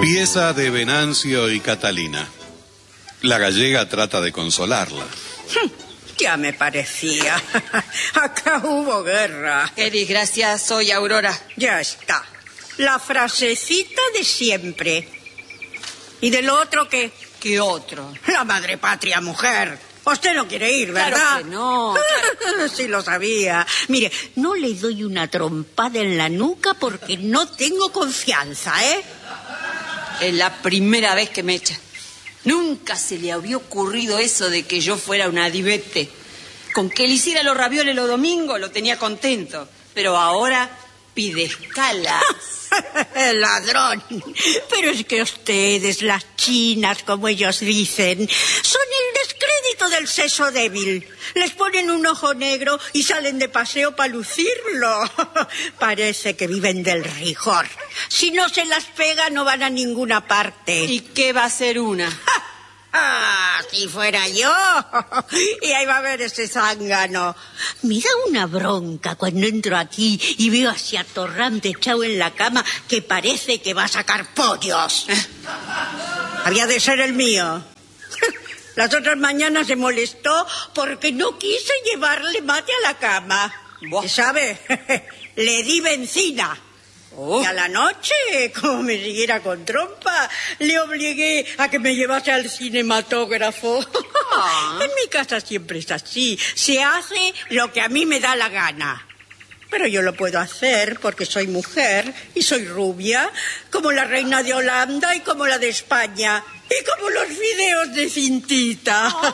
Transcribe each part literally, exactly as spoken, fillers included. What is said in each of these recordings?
Pieza de Venancio y Catalina. La gallega trata de consolarla. Ya me parecía. Acá hubo guerra. Qué desgracia soy, Aurora. Ya está. La frasecita de siempre. ¿Y del otro qué? ¿Qué otro? La madre patria, mujer. Usted no quiere ir, ¿verdad? Claro que no. Claro. Sí lo sabía. Mire, no le doy una trompada en la nuca porque no tengo confianza, ¿eh? Es la primera vez que me echa. Nunca se le había ocurrido eso de que yo fuera una divete. Con que le hiciera los ravioles los domingos lo tenía contento. Pero ahora pide escalas. El ladrón. Pero es que ustedes, las chinas, como ellos dicen, son el descrédito del sexo débil. Les ponen un ojo negro y salen de paseo para lucirlo. Parece que viven del rigor. Si no se las pega, no van a ninguna parte. ¿Y qué va a ser una? Ah, si fuera yo. Y ahí va a ver ese zángano. Me da una bronca cuando entro aquí y veo así a Torrante echado en la cama que parece que va a sacar pollos. Había de ser el mío. Las otras mañanas se molestó porque no quise llevarle mate a la cama. ¿Y sabe? Le di benzina. Oh. Y a la noche, como me siguiera con trompa, le obligué a que me llevase al cinematógrafo. Ah. En mi casa siempre es así. Se hace lo que a mí me da la gana. Pero yo lo puedo hacer porque soy mujer y soy rubia, como la reina de Holanda y como la de España. Y como los fideos de cintita. Ah,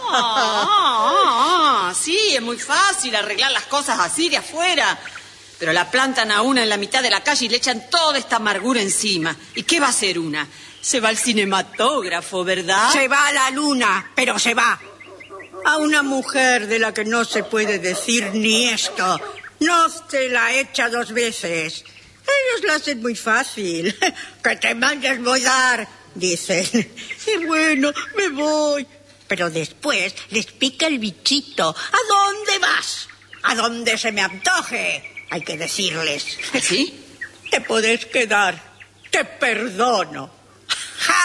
ah, ah, sí, es muy fácil arreglar las cosas así de afuera. Pero la plantan a una en la mitad de la calle y le echan toda esta amargura encima. ¿Y qué va a hacer una? Se va al cinematógrafo, ¿verdad? Se va a la luna, pero se va. A una mujer de la que no se puede decir ni esto. No te la echa dos veces. Ellos la hacen muy fácil. Que te mandes volar, dicen. Y bueno, me voy. Pero después les pica el bichito. ¿A dónde vas? A donde se me antoje. Hay que decirles. ¿Sí? Te puedes quedar. Te perdono. Ja,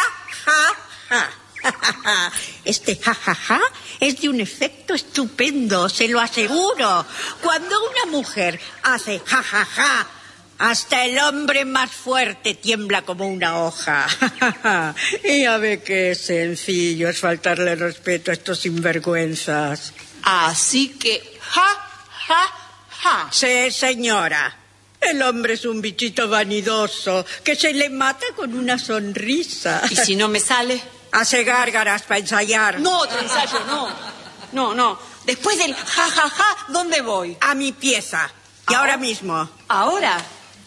ja, ja. Este jajaja ja, ja, es de un efecto estupendo, se lo aseguro. Cuando una mujer hace jajaja, ja, ja, hasta el hombre más fuerte tiembla como una hoja. Y ya ve que sencillo es faltarle respeto a estos sinvergüenzas. Así que ja, ja, ja. Sí, señora. El hombre es un bichito vanidoso que se le mata con una sonrisa. ¿Y si no me sale? Hace gárgaras para ensayar. No, otro ensayo, no. No, no. Después del ja, ja, ja, ¿dónde voy? A mi pieza. Y ahora, ahora mismo. ¿Ahora?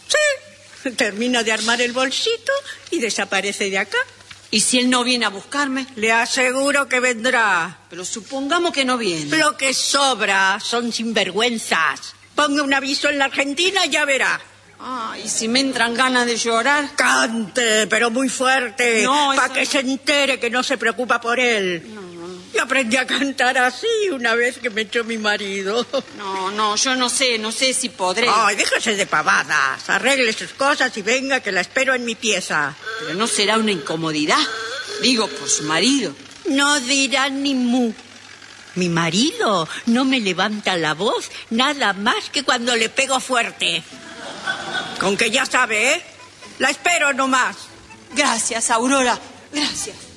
Sí. Termina de armar el bolsito y desaparece de acá. ¿Y si él no viene a buscarme? Le aseguro que vendrá. Pero supongamos que no viene. Lo que sobra son sinvergüenzas. Ponga un aviso en la Argentina y ya verá. Ah, ¿y si me entran ganas de llorar? Cante, pero muy fuerte. No, para eso... que se entere que no se preocupa por él. No, no. Yo aprendí a cantar así una vez que me echó mi marido. No, no, yo no sé, no sé si podré. Ay, déjese de pavadas. Arregle sus cosas y venga que la espero en mi pieza. Pero no será una incomodidad. Digo, por su marido. No dirá ni mu. Mi marido no me levanta la voz nada más que cuando le pego fuerte. Con que ya sabe, ¿eh? La espero nomás. Gracias, Aurora. Gracias.